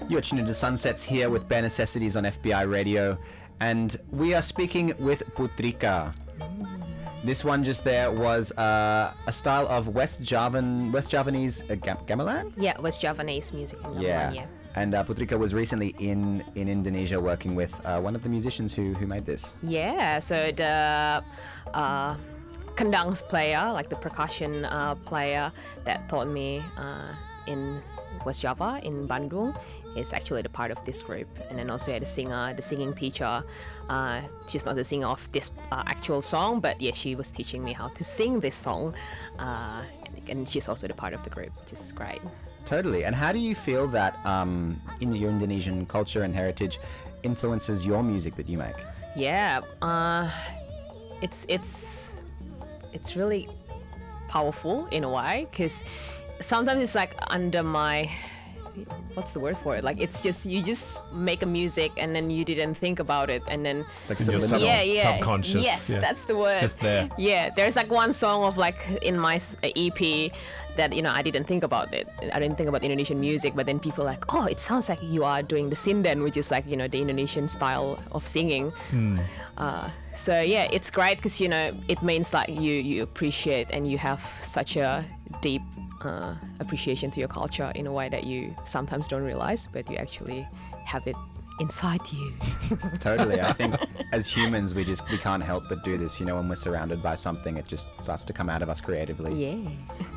You're tuned into Sunsets here with Bare Necessities on FBI Radio, and we are speaking with Putrika. This one just there was a style of West Javanese gamelan? Yeah, West Javanese music. Yeah. And Putrika was recently in Indonesia working with one of the musicians who made this. Yeah, so the kendang player, like the percussion player that taught me in West Java, in Bandung, is actually the part of this group. And then also the singer, the singing teacher. She's not the singer of this actual song, but yeah, she was teaching me how to sing this song. And she's also the part of the group, which is great. Totally. And how do you feel that in your Indonesian culture and heritage influences your music that you make? Yeah, it's really powerful in a way, because sometimes it's like under my, what's the word for it? Like it's just, you just make a music and then you didn't think about it, and then It's like In your subconscious. Yes, yeah. that's the word. It's just there. Yeah, there's like one song of like in my EP that, you know, I didn't think about it. I didn't think about Indonesian music, but then people are like, oh, it sounds like you are doing the sinden, which is like, you know, the Indonesian style of singing. So yeah, it's great because, you know, it means like you appreciate and you have such a deep appreciation to your culture in a way that you sometimes don't realize, but you actually have it inside you. Totally. I think as humans, we can't help but do this. You know, when we're surrounded by something, it just starts to come out of us creatively. Yeah.